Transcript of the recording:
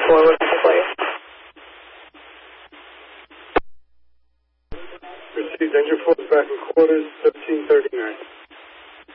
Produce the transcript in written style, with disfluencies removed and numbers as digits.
4, what can I for you? Received engine 4 back in quarters, 1339.